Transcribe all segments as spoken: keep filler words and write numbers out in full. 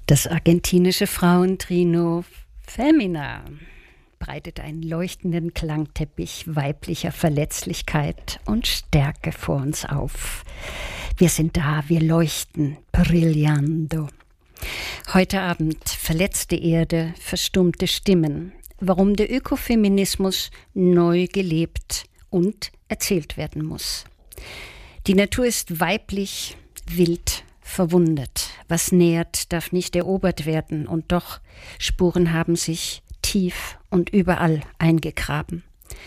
Das argentinische Frauentrio Femina breitet einen leuchtenden Klangteppich weiblicher Verletzlichkeit und Stärke vor uns auf. Wir sind da, wir leuchten, brillando. Heute Abend verletzte Erde, verstummte Stimmen. Warum der Ökofeminismus neu gelebt und erzählt werden muss. Die Natur ist weiblich, wild, verwundet. Was nährt, darf nicht erobert werden. Und doch, Spuren haben sich tief und überall eingegraben.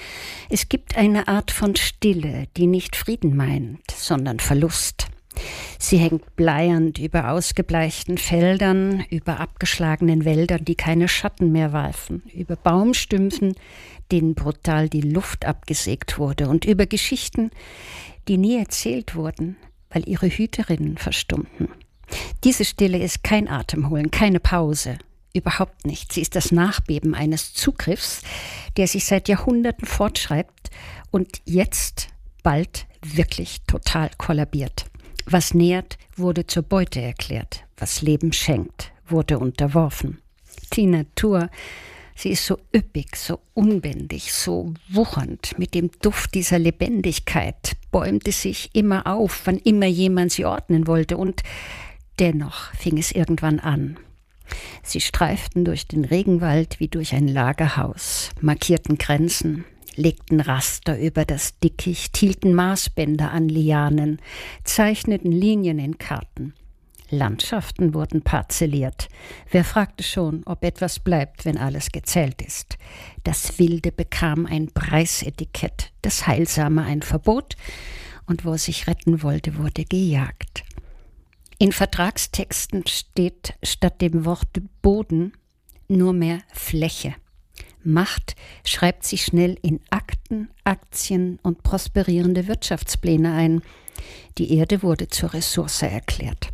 Es gibt eine Art von Stille, die nicht Frieden meint, sondern Verlust. Sie hängt bleiernd über ausgebleichten Feldern, über abgeschlagenen Wäldern, die keine Schatten mehr warfen, über Baumstümpfen, denen brutal die Luft abgesägt wurde, und über Geschichten, die nie erzählt wurden, weil ihre Hüterinnen verstummten. Diese Stille ist kein Atemholen, keine Pause, überhaupt nicht. Sie ist das Nachbeben eines Zugriffs, der sich seit Jahrhunderten fortschreibt und jetzt bald wirklich total kollabiert. Was nährt, wurde zur Beute erklärt. Was Leben schenkt, wurde unterworfen. Die Natur, sie ist so üppig, so unbändig, so wuchernd. Mit dem Duft dieser Lebendigkeit bäumte sich immer auf, wann immer jemand sie ordnen wollte. Und dennoch fing es irgendwann an. Sie streiften durch den Regenwald wie durch ein Lagerhaus, markierten Grenzen, legten Raster über das Dickicht, hielten Maßbänder an Lianen, zeichneten Linien in Karten. Landschaften wurden parzelliert. Wer fragte schon, ob etwas bleibt, wenn alles gezählt ist? Das Wilde bekam ein Preisetikett, das Heilsame ein Verbot, und wo es sich retten wollte, wurde gejagt. In Vertragstexten steht statt dem Wort Boden nur mehr Fläche. Macht schreibt sich schnell in Akten, Aktien und prosperierende Wirtschaftspläne ein. Die Erde wurde zur Ressource erklärt.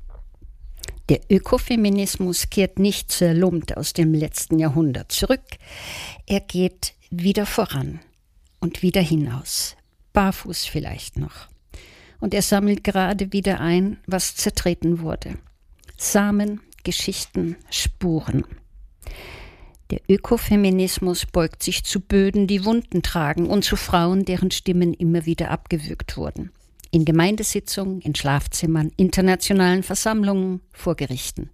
Der Ökofeminismus kehrt nicht zerlumpt aus dem letzten Jahrhundert zurück. Er geht wieder voran und wieder hinaus. Barfuß vielleicht noch. Und er sammelt gerade wieder ein, was zertreten wurde. Samen, Geschichten, Spuren. Der Ökofeminismus beugt sich zu Böden, die Wunden tragen, und zu Frauen, deren Stimmen immer wieder abgewürgt wurden. In Gemeindesitzungen, in Schlafzimmern, internationalen Versammlungen, vor Gerichten.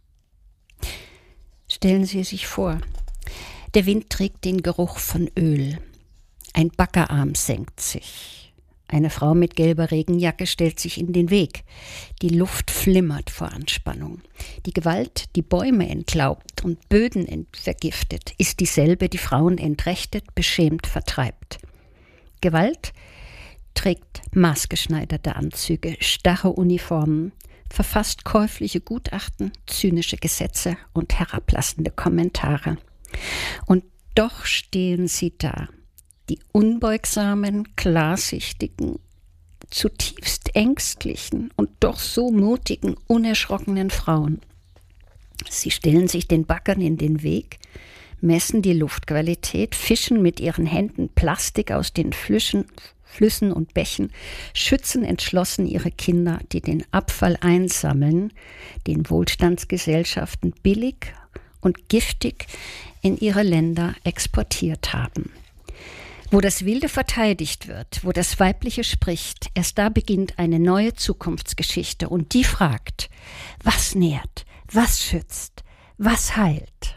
Stellen Sie sich vor, der Wind trägt den Geruch von Öl. Ein Baggerarm senkt sich. Eine Frau mit gelber Regenjacke stellt sich in den Weg. Die Luft flimmert vor Anspannung. Die Gewalt, die Bäume entlaubt und Böden ent- vergiftet, ist dieselbe, die Frauen entrechtet, beschämt, vertreibt. Gewalt trägt maßgeschneiderte Anzüge, starre Uniformen, verfasst käufliche Gutachten, zynische Gesetze und herablassende Kommentare. Und doch stehen sie da. Die unbeugsamen, klarsichtigen, zutiefst ängstlichen und doch so mutigen, unerschrockenen Frauen. Sie stellen sich den Baggern in den Weg, messen die Luftqualität, fischen mit ihren Händen Plastik aus den Flüssen, Flüssen und Bächen, schützen entschlossen ihre Kinder, die den Abfall einsammeln, den Wohlstandsgesellschaften billig und giftig in ihre Länder exportiert haben. Wo das Wilde verteidigt wird, wo das Weibliche spricht, erst da beginnt eine neue Zukunftsgeschichte, und die fragt, was nährt, was schützt, was heilt.